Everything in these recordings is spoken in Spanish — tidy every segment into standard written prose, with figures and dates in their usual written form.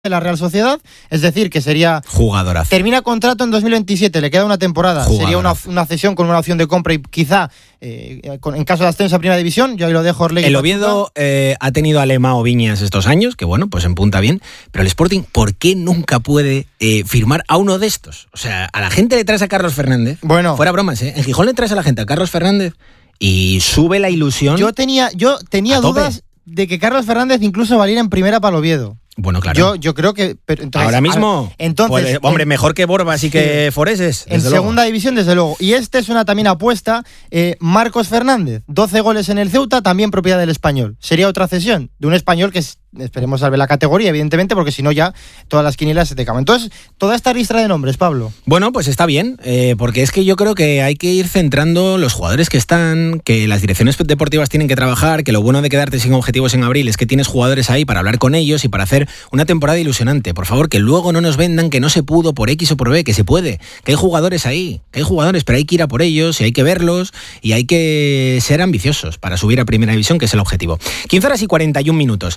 de la Real Sociedad, es decir, que sería... Jugadorazo. Termina contrato en 2027, le queda una temporada. Jugadorazo. Sería una cesión con una opción de compra y quizá, en caso de ascenso a Primera División, yo ahí lo dejo Orlegui. El Oviedo ha tenido a Lemao Viñas estos años, que bueno, pues en punta bien, pero el Sporting, ¿por qué nunca puede firmar a uno de estos? O sea, a la gente le traes a Carlos Fernández, bueno, fuera bromas, en Gijón le traes a la gente a Carlos Fernández y sube la ilusión. Yo tenía dudas de que Carlos Fernández incluso valiera en primera para el Oviedo. Bueno, claro. Yo creo que... Pero entonces, ahora mismo, entonces, hombre, mejor que Borbas y que Foreses. En segunda división, desde luego. Y esta es una también apuesta. Marcos Fernández, 12 goles en el Ceuta, también propiedad del Español. Sería otra cesión de un Español que esperemos salve la categoría, evidentemente, porque si no ya todas las quinielas se te caman. Entonces, toda esta ristra de nombres, Pablo. Bueno, pues está bien, porque es que yo creo que hay que ir centrando los jugadores que están, que las direcciones deportivas tienen que trabajar, que lo bueno de quedarte sin objetivos en abril es que tienes jugadores ahí para hablar con ellos y para hacer una temporada ilusionante. Por favor, que luego no nos vendan que no se pudo por X o por B, que se puede, que hay jugadores ahí, pero hay que ir a por ellos y hay que verlos y hay que ser ambiciosos para subir a Primera División, que es el objetivo. 15 horas y 41 minutos.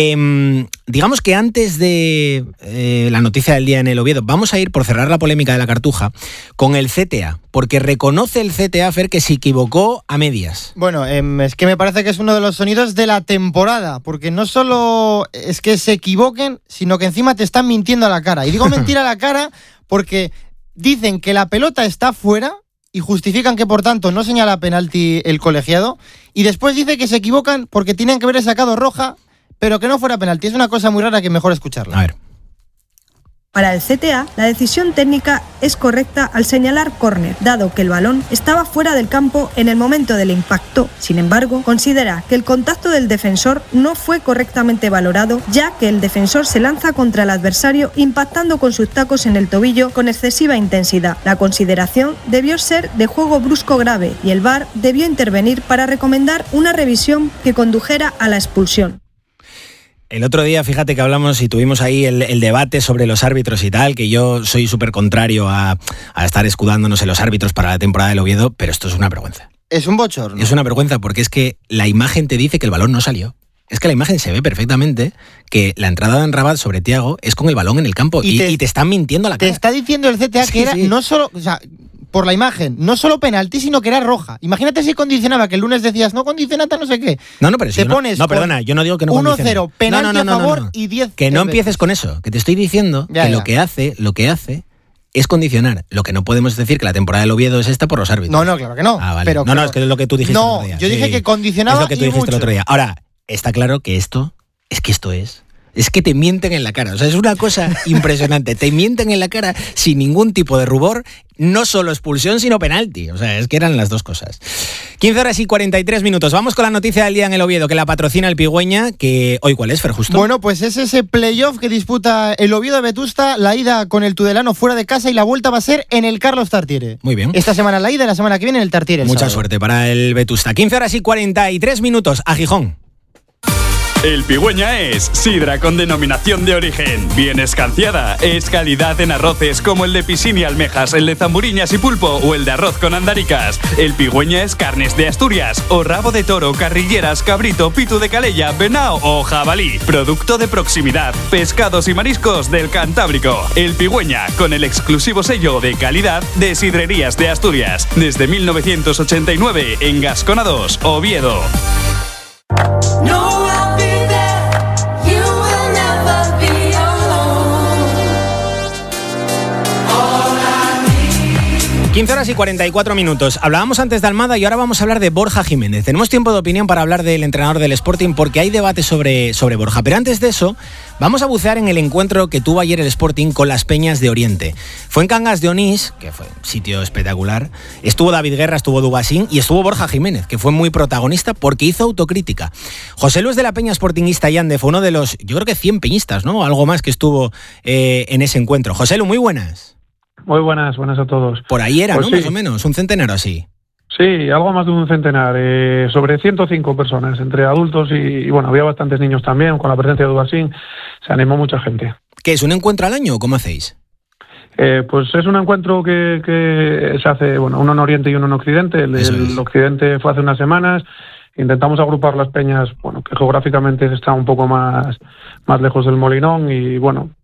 Digamos que antes de la noticia del día en el Oviedo, vamos a ir, por cerrar la polémica de la Cartuja, con el CTA, porque reconoce el CTA, Fer, que se equivocó a medias. Bueno, es que me parece que es uno de los sonidos de la temporada, porque no solo es que se equivoquen, sino que encima te están mintiendo a la cara. Y digo mentir a la cara porque dicen que la pelota está fuera y justifican que por tanto no señala penalti el colegiado, y después dice que se equivocan porque tienen que haber sacado roja, pero que no fuera penalti. Es una cosa muy rara que mejor escucharla. A ver. Para el CTA, la decisión técnica es correcta al señalar córner, dado que el balón estaba fuera del campo en el momento del impacto. Sin embargo, considera que el contacto del defensor no fue correctamente valorado, ya que el defensor se lanza contra el adversario impactando con sus tacos en el tobillo con excesiva intensidad. La consideración debió ser de juego brusco grave y el VAR debió intervenir para recomendar una revisión que condujera a la expulsión. El otro día, fíjate que hablamos y tuvimos ahí el debate sobre los árbitros y tal, que yo soy súper contrario a estar escudándonos en los árbitros para la temporada del Oviedo, pero esto es una vergüenza. Es un bochorno. Es una vergüenza porque es que la imagen te dice que el balón no salió. Es que la imagen se ve perfectamente que la entrada de Enrabat sobre Thiago es con el balón en el campo y te están mintiendo a la cara. Te está diciendo el CTA que era no solo... O sea, por la imagen, no solo penalti, sino que era roja. Imagínate si condicionaba, que el lunes decías, no condiciona tal, no sé qué. No, pero si te pones no, perdona, yo no digo que no condicione. 1-0, penalti a favor y 10. Que no empieces con eso, que te estoy diciendo que lo que hace es condicionar. Lo que no podemos decir que la temporada del Oviedo es esta por los árbitros. No, claro que no. Ah, vale. Pero, no, es que es lo que tú dijiste el otro día. Yo dije que condicionaba. Es lo que tú dijiste el otro día. Ahora, está claro que esto es que te mienten en la cara. O sea, es una cosa impresionante. Te mienten en la cara sin ningún tipo de rubor, no solo expulsión, sino penalti. O sea, es que eran las dos cosas. 15 horas y 43 minutos. Vamos con la noticia del día en el Oviedo, que la patrocina el Pigüeña, que hoy, ¿cuál es, Fer, justo? Bueno, pues es ese playoff que disputa el Oviedo de Vetusta, la ida con el Tudelano fuera de casa y la vuelta va a ser en el Carlos Tartiere. Muy bien. Esta semana la ida y la semana que viene en el Tartiere. Mucha suerte para el Vetusta. 15 horas y 43 minutos. A Gijón. El Pigüeña es sidra con denominación de origen, bien escanciada, es calidad en arroces como el de piscina y almejas, el de zamburiñas y pulpo o el de arroz con andaricas. El Pigüeña es carnes de Asturias o rabo de toro, carrilleras, cabrito, pitu de calella, venao o jabalí. Producto de proximidad, pescados y mariscos del Cantábrico. El Pigüeña, con el exclusivo sello de calidad de Sidrerías de Asturias. Desde 1989 en Gascona 2, Oviedo. No. 15 horas y 44 minutos. Hablábamos antes de Almada y ahora vamos a hablar de Borja Jiménez. Tenemos tiempo de opinión para hablar del entrenador del Sporting porque hay debate sobre Borja. Pero antes de eso, vamos a bucear en el encuentro que tuvo ayer el Sporting con las Peñas de Oriente. Fue en Cangas de Onís, que fue un sitio espectacular. Estuvo David Guerra, estuvo Dubasín y estuvo Borja Jiménez, que fue muy protagonista porque hizo autocrítica. José Luis de la Peña Sportingista Yande fue uno de los, yo creo que 100 peñistas, ¿no? Algo más que estuvo en ese encuentro. José Lu, muy buenas. Muy buenas a todos. Por ahí era, pues ¿no? Sí. Más o menos, un centenar así. Sí, algo más de un centenar, sobre 105 personas, entre adultos y bueno, había bastantes niños también, con la presencia de Dubasín, se animó mucha gente. ¿Qué es, un encuentro al año o cómo hacéis? Pues es un encuentro que se hace, bueno, uno en Oriente y uno en Occidente. El Occidente fue hace unas semanas, intentamos agrupar las peñas, bueno, que geográficamente están un poco más lejos del Molinón y bueno,